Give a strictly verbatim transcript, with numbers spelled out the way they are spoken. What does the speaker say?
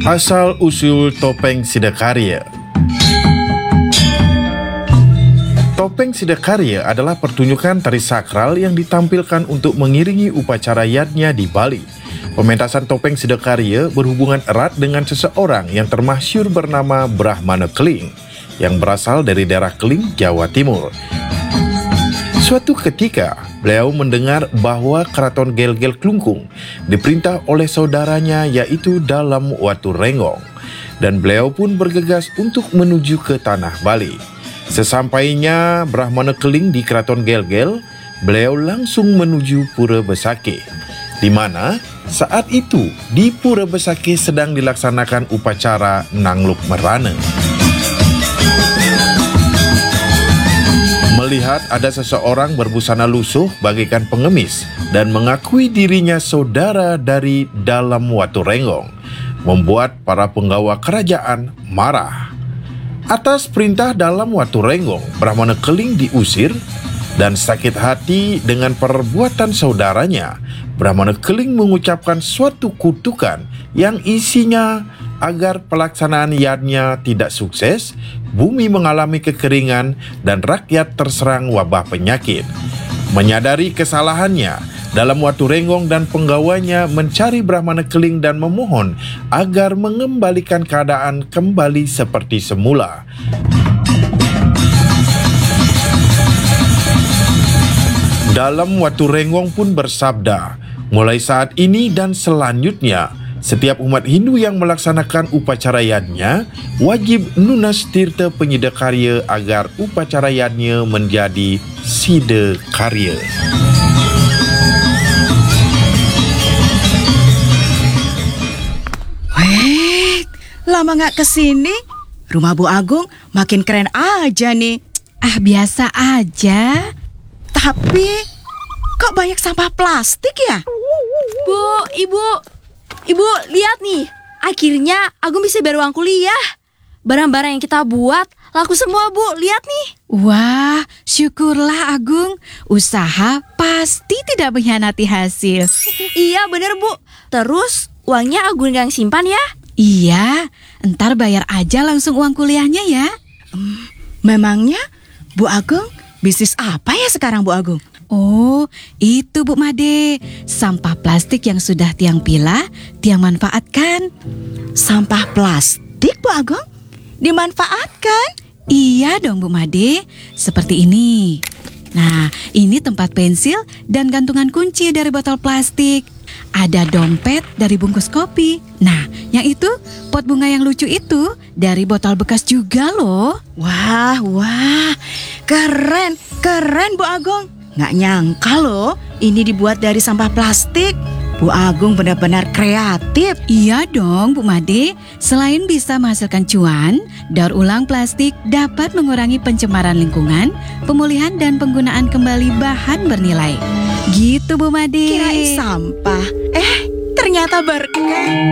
Asal-usul topeng Sidakarya. Topeng Sidakarya adalah pertunjukan tari sakral yang ditampilkan untuk mengiringi upacara yadnya di Bali. Pementasan topeng Sidakarya berhubungan erat dengan seseorang yang termasyhur bernama Brahmana Keling, yang berasal dari daerah Keling, Jawa Timur. Suatu ketika, beliau mendengar bahwa Keraton Gel-Gel Klungkung diperintah oleh saudaranya yaitu Dalam Waturenggong, dan beliau pun bergegas untuk menuju ke tanah Bali. Sesampainya Brahmana Keling di Keraton Gel-Gel, beliau langsung menuju Pura Besakih, di mana saat itu di Pura Besakih sedang dilaksanakan upacara Nangluk Merana. Melihat ada seseorang berbusana lusuh bagaikan pengemis dan mengakui dirinya saudara dari Dalam Waturenggong, membuat para penggawa kerajaan marah. Atas perintah Dalam Waturenggong, Brahmana Keling diusir, dan sakit hati dengan perbuatan saudaranya, Brahmana Keling mengucapkan suatu kutukan yang isinya agar pelaksanaan yadnya tidak sukses, bumi mengalami kekeringan, dan rakyat terserang wabah penyakit. Menyadari kesalahannya, Dalam Waturenggong dan penggawanya mencari Brahmana Keling dan memohon agar mengembalikan keadaan kembali seperti semula. Dalam Waturenggong pun bersabda, mulai saat ini dan selanjutnya, setiap umat Hindu yang melaksanakan upacara yadnya wajib nunas tirta penyidakarya agar upacara yadnya menjadi sidakarya. Wait, lama gak kesini, rumah Bu Agung makin keren aja nih. Ah, biasa aja. Tapi kok banyak sampah plastik ya? Bu, Ibu, Ibu lihat nih, akhirnya Agung bisa bayar uang kuliah. Barang-barang yang kita buat laku semua, Bu, lihat nih. Wah, syukurlah Agung. Usaha pasti tidak mengkhianati hasil. Iya bener, Bu. Terus uangnya Agung yang simpan ya? Iya, ntar bayar aja langsung uang kuliahnya ya. Hmm, memangnya Bu Agung bisnis apa ya sekarang, Bu Agung? Oh, itu Bu Made, sampah plastik yang sudah Tiang pilah, Tiang manfaatkan. Sampah plastik, Bu Agung? Dimanfaatkan? Iya dong Bu Made, seperti ini. Nah, ini tempat pensil dan gantungan kunci dari botol plastik. Ada dompet dari bungkus kopi. Nah, yang itu pot bunga yang lucu itu dari botol bekas juga loh. Wah, wah, keren, keren Bu Agung. Nggak nyangka loh, ini dibuat dari sampah plastik. Bu Agung benar-benar kreatif. Iya dong Bu Made, selain bisa menghasilkan cuan, daur ulang plastik dapat mengurangi pencemaran lingkungan, pemulihan dan penggunaan kembali bahan bernilai. Gitu Bu Made. Kirain sampah, eh ternyata berkah.